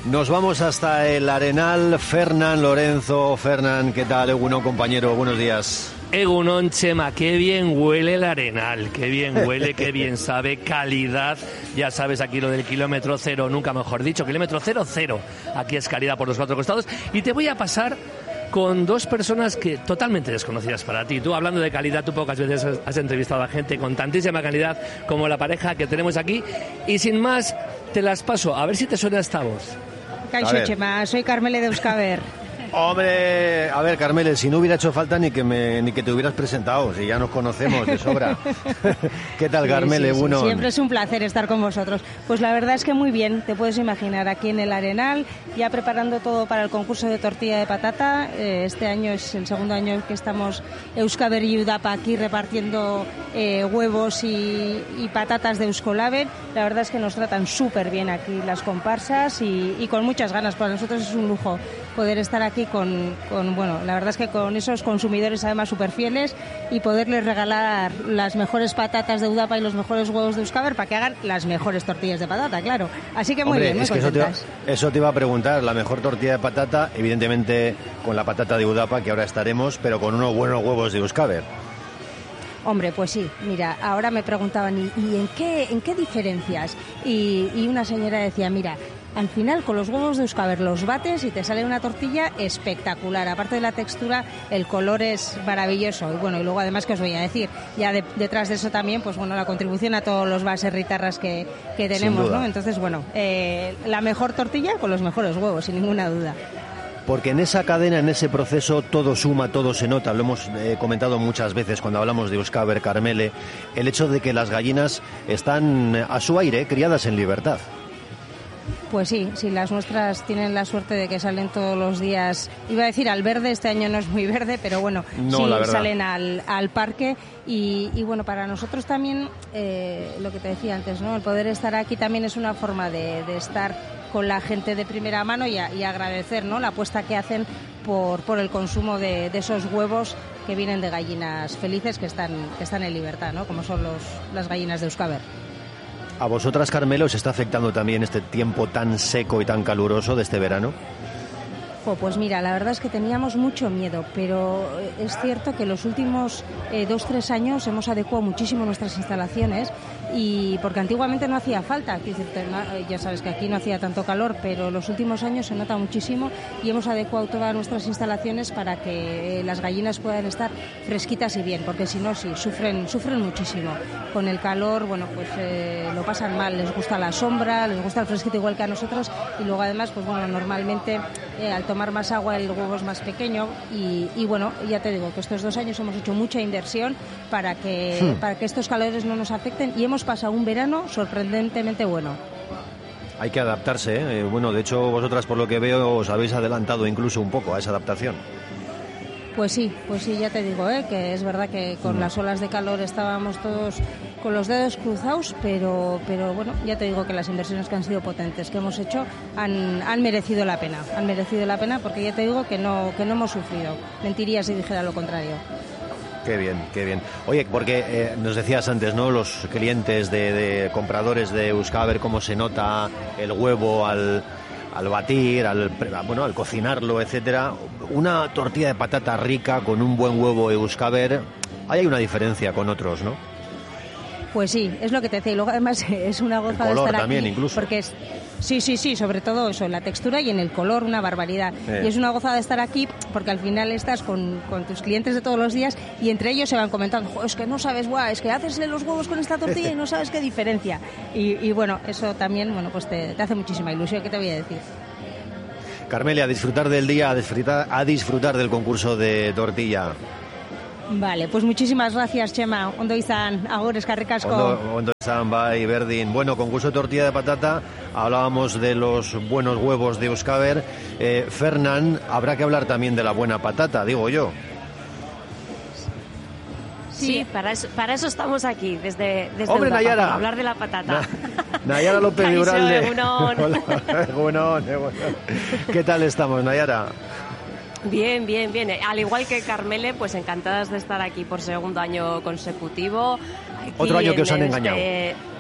Nos vamos hasta el Arenal. Fernán Lorenzo. Fernán, ¿qué tal? Egunon, compañero, buenos días. Egunon, Chema, qué bien huele el Arenal, qué bien huele, qué bien sabe, calidad. Ya sabes, aquí lo del kilómetro cero, nunca mejor dicho, kilómetro 0-0. Aquí es calidad por los cuatro costados. Y te voy a pasar con dos personas que totalmente desconocidas para ti. Tú, hablando de calidad, tú pocas veces has entrevistado a gente con tantísima calidad como la pareja que tenemos aquí. Y sin más, te las paso, a ver si te suena esta voz. Kaixo, Chema, soy Carmele de Euskaber. Hombre, a ver, Carmele, si no hubiera hecho falta ni que te hubieras presentado, si ya nos conocemos de sobra. ¿Qué tal, Carmele? Sí. Siempre es un placer estar con vosotros. Pues la verdad es que muy bien, te puedes imaginar, aquí en el Arenal, ya preparando todo para el concurso de tortilla de patata. Este año es el segundo año que estamos Euskaber y Udapa aquí repartiendo huevos y patatas de Euskolabel. La verdad es que nos tratan súper bien aquí las comparsas y con muchas ganas. Para nosotros es un lujo poder estar aquí bueno, la verdad es que con esos consumidores además súper fieles y poderles regalar las mejores patatas de Udapa y los mejores huevos de Euskaber para que hagan las mejores tortillas de patata, claro. Así que muy bien, muy contentas. Eso te iba a preguntar, la mejor tortilla de patata, evidentemente con la patata de Udapa, que ahora estaremos, pero con unos buenos huevos de Euskaber. Hombre, pues sí, mira, ahora me preguntaban, ¿y en qué diferencias? Y una señora decía, mira, al final con los huevos de Euskaber los bates y te sale una tortilla espectacular. Aparte de la textura, el color es maravilloso. Y bueno, y luego además, ¿qué os voy a decir? Ya detrás de eso también, pues bueno, la contribución a todos los baserritarras que tenemos, ¿no? Entonces, bueno, la mejor tortilla con los mejores huevos, sin ninguna duda. Porque en esa cadena, en ese proceso, todo suma, todo se nota. Lo hemos comentado muchas veces cuando hablamos de Euskaber, Carmele, el hecho de que las gallinas están a su aire, criadas en libertad. Pues sí, las nuestras tienen la suerte de que salen todos los días, iba a decir al verde, este año no es muy verde, pero bueno, no, sí salen al parque y bueno, para nosotros también, lo que te decía antes, ¿no? El poder estar aquí también es una forma de estar con la gente de primera mano y agradecer, ¿no?, la apuesta que hacen por el consumo de esos huevos que vienen de gallinas felices que están en libertad, ¿no?, como son las gallinas de Euskaber. ¿A vosotras, Carmelo, os está afectando también este tiempo tan seco y tan caluroso de este verano? Pues mira, la verdad es que teníamos mucho miedo, pero es cierto que los últimos 2-3 años hemos adecuado muchísimo nuestras instalaciones y porque antiguamente no hacía falta, ya sabes que aquí no hacía tanto calor, pero los últimos años se nota muchísimo y hemos adecuado todas nuestras instalaciones para que las gallinas puedan estar fresquitas y bien, porque si no, sí, sufren muchísimo. Con el calor, bueno, pues lo pasan mal, les gusta la sombra, les gusta el fresquito igual que a nosotros y luego además, pues bueno, normalmente al tomar más agua el huevo es más pequeño y bueno, ya te digo que estos 2 años hemos hecho mucha inversión para que estos calores no nos afecten y hemos pasado un verano sorprendentemente bueno. Hay que adaptarse, ¿eh? Bueno, de hecho vosotras, por lo que veo, os habéis adelantado incluso un poco a esa adaptación. Pues sí, ya te digo, que es verdad que con las olas de calor estábamos todos con los dedos cruzados, pero bueno, ya te digo que las inversiones que han sido potentes, que hemos hecho, han merecido la pena, porque ya te digo que no hemos sufrido. Mentiría si dijera lo contrario. Qué bien. Oye, porque nos decías antes, ¿no?, los clientes de compradores de Euskaber, cómo se nota el huevo al batir, al cocinarlo, etcétera. Una tortilla de patata rica con un buen huevo Euskaber, ahí hay una diferencia con otros, ¿no? Pues sí, es lo que te decía. Y luego además es una gozada el color estar también, aquí, incluso. porque es sí, sobre todo eso, la textura y en el color, una barbaridad. Y es una gozada estar aquí porque al final estás con tus clientes de todos los días y entre ellos se van comentando, es que no sabes, es que haces los huevos con esta tortilla y no sabes qué diferencia. Y bueno, eso también, bueno, pues te hace muchísima ilusión, ¿qué te voy a decir? Carmele, a disfrutar del día, a disfrutar del concurso de tortilla. Vale, pues muchísimas gracias, Chema. Ondo izan, agur, eskerrik asko. Ondo izan, bai, berdin. Bueno, concurso de tortilla de patata, hablábamos de los buenos huevos de Euskaber. Fernán, habrá que hablar también de la buena patata, digo yo. Sí, para eso estamos aquí, desde ¡Hombre, Udapa, Nayara! para hablar de la patata. Nayara López de Uralde. Egunon. ¿Qué tal estamos, Nayara? Bien. Al igual que Carmele, pues encantadas de estar aquí por segundo año consecutivo. Aquí otro año que os han engañado.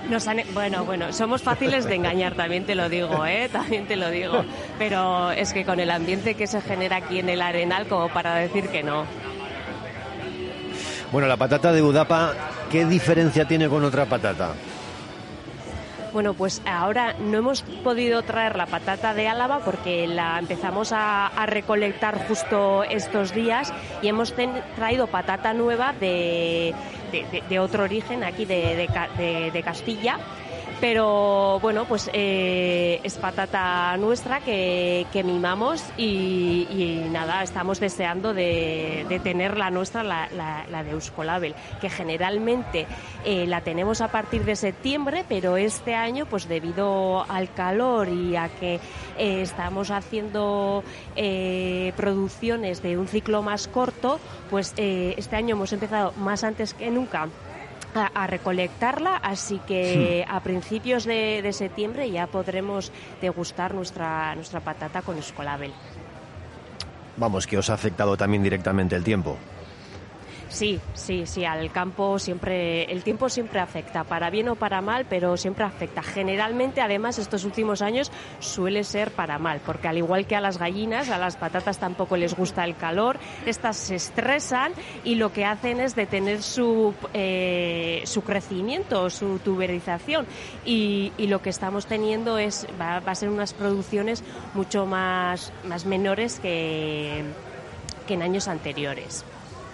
Bueno, somos fáciles de engañar, también te lo digo, también te lo digo. Pero es que con el ambiente que se genera aquí en el Arenal, como para decir que no. Bueno, la patata de Udapa, ¿qué diferencia tiene con otra patata? Bueno, pues ahora no hemos podido traer la patata de Álava porque la empezamos a recolectar justo estos días y hemos traído patata nueva de otro origen, aquí de Castilla. Pero bueno, pues es patata nuestra que mimamos y nada, estamos deseando de tener la nuestra, la de Euskolabel, que generalmente la tenemos a partir de septiembre, pero este año, pues debido al calor y a que estamos haciendo producciones de un ciclo más corto, pues este año hemos empezado más antes que nunca a recolectarla, así que a principios de septiembre ya podremos degustar nuestra patata con Euskolabel. Vamos, que os ha afectado también directamente el tiempo. Sí, al campo el tiempo siempre afecta, para bien o para mal, pero siempre afecta. Generalmente, además, estos últimos años suele ser para mal, porque al igual que a las gallinas, a las patatas tampoco les gusta el calor, estas se estresan y lo que hacen es detener su crecimiento, su tuberización, y lo que estamos teniendo va a ser unas producciones mucho más menores que en años anteriores.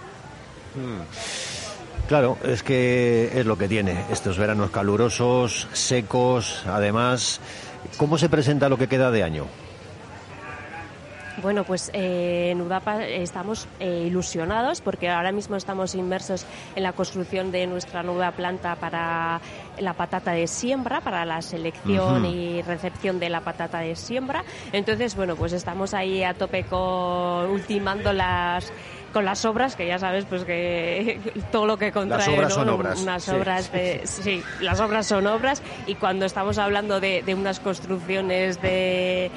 Claro, es que es lo que tiene estos veranos calurosos, secos. Además, ¿cómo se presenta lo que queda de año? Bueno, pues en Udapa estamos ilusionados porque ahora mismo estamos inmersos en la construcción de nuestra nueva planta para la patata de siembra, para la selección y recepción de la patata de siembra. Entonces, bueno, pues estamos ahí a tope ultimando con las obras, que ya sabes, pues que todo lo que contrae, las obras, ¿no? Son obras. Unas obras sí, las obras son obras, y cuando estamos hablando de unas construcciones de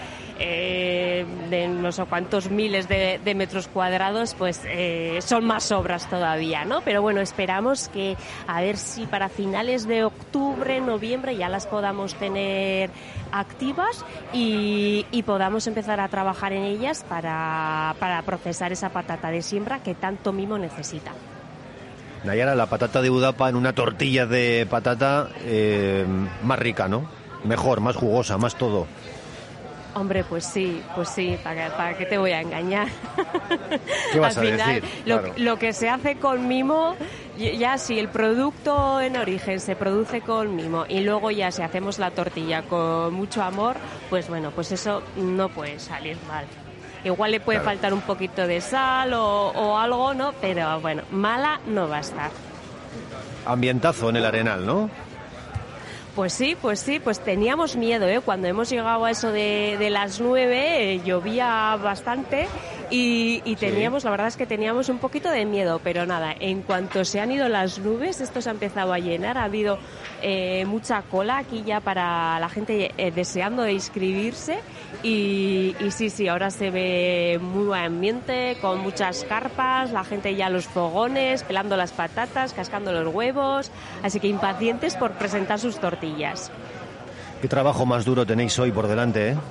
no sé cuántos miles de metros cuadrados, pues son más obras todavía, ¿no? Pero bueno, esperamos que a ver si para finales de octubre, noviembre ya las podamos tener activas y podamos empezar a trabajar en ellas para procesar esa patata de siembra que tanto mimo necesita. Nayara, la patata de Udapa en una tortilla de patata más rica, ¿no? Mejor, más jugosa, más todo. Hombre, pues sí, ¿para qué te voy a engañar? ¿Qué vas Al final, a decir? Claro. Lo que se hace con mimo, ya si el producto en origen se produce con mimo y luego ya si hacemos la tortilla con mucho amor, pues bueno, pues eso no puede salir mal. Igual le puede faltar un poquito de sal o algo, ¿no? Pero bueno, mala no va a estar. Ambientazo en el Arenal, ¿no? Pues sí, pues teníamos miedo, ¿eh? Cuando hemos llegado a eso de las 9, llovía bastante y teníamos, la verdad es que teníamos un poquito de miedo, pero nada, en cuanto se han ido las nubes, esto se ha empezado a llenar, ha habido mucha cola aquí ya para la gente deseando de inscribirse y sí, ahora se ve muy buen ambiente, con muchas carpas, la gente ya a los fogones, pelando las patatas, cascando los huevos, así que impacientes por presentar sus tortillas. Qué trabajo más duro tenéis hoy por delante, ¿eh?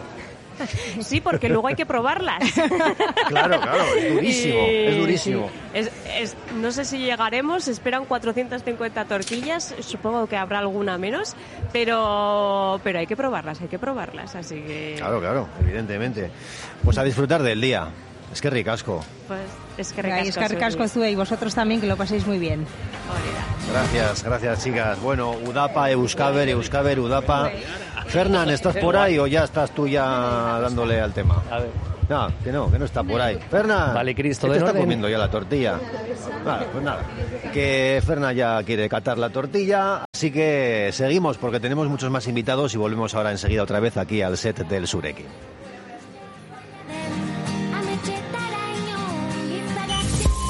Sí, porque luego hay que probarlas. Claro, es durísimo, es durísimo. No sé si llegaremos, esperan 450 tortillas, supongo que habrá alguna menos, pero hay que probarlas, así que... Claro, evidentemente. Pues a disfrutar del día. Es que ricasco. Pues es que ricasco. Es que ricasco, Zue, y vosotros también, que lo paséis muy bien. Gracias, chicas. Bueno, Udapa, Euskaber, Udapa. Fernán, ¿estás por ahí o ya estás tú ya dándole al tema? A ver. No, que no está por ahí. Fernán, vale, Cristo, ¿qué te está orden? comiendo ya la tortilla? Vale, pues nada. Que Fernán ya quiere catar la tortilla, así que seguimos porque tenemos muchos más invitados y volvemos ahora enseguida otra vez aquí al set del Sureki.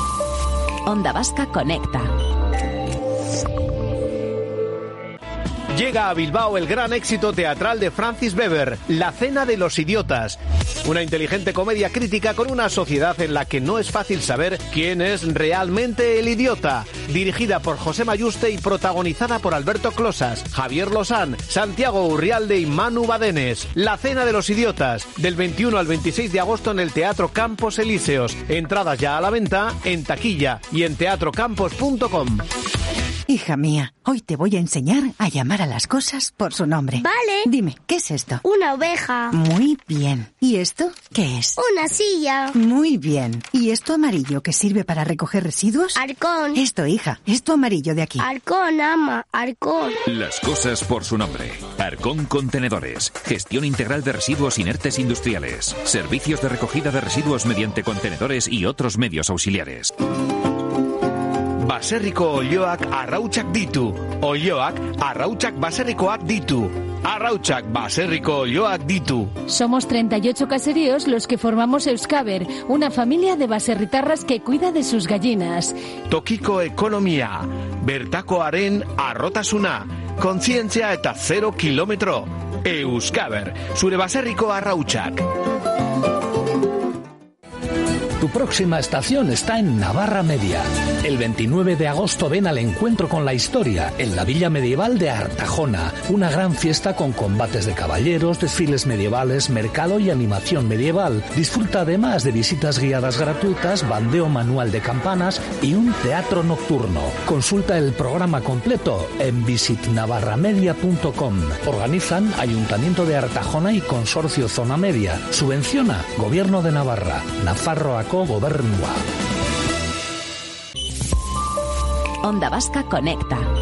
Onda Vasca Conecta. Llega a Bilbao el gran éxito teatral de Francis Weber, La cena de los idiotas. Una inteligente comedia crítica con una sociedad en la que no es fácil saber quién es realmente el idiota. Dirigida por José Mayuste y protagonizada por Alberto Closas, Javier Lozán, Santiago Urrialde y Manu Badenes. La cena de los idiotas, del 21 al 26 de agosto en el Teatro Campos Elíseos. Entradas ya a la venta en taquilla y en teatrocampos.com. Hija mía, hoy te voy a enseñar a llamar a las cosas por su nombre. Vale. Dime, ¿qué es esto? Una oveja. Muy bien. ¿Y esto qué es? Una silla. Muy bien. ¿Y esto amarillo que sirve para recoger residuos? Arcón. Esto, hija, esto amarillo de aquí. Arcón, ama, Arcón. Las cosas por su nombre. Arcón Contenedores. Gestión integral de residuos inertes industriales. Servicios de recogida de residuos mediante contenedores y otros medios auxiliares. Baserriko olioak arrautzak ditu. Olioak arrautzak baserrikoak ditu. Arrautzak baserriko olioak ditu. Somos 38 caseríos los que formamos Euskaber, una familia de baserritarras que cuida de sus gallinas. Tokiko ekonomia, bertakoaren arrotasuna, kontzientzia eta 0 kilometro. Euskaber, zure baserriko arrautzak. Tu próxima estación está en Navarra Media. El 29 de agosto ven al encuentro con la historia en la Villa Medieval de Artajona. Una gran fiesta con combates de caballeros, desfiles medievales, mercado y animación medieval. Disfruta además de visitas guiadas gratuitas, bandeo manual de campanas y un teatro nocturno. Consulta el programa completo en visitnavarramedia.com. Organizan Ayuntamiento de Artajona y Consorcio Zona Media. Subvenciona Gobierno de Navarra. Nafarroako Gobernua. Onda Vasca Conecta.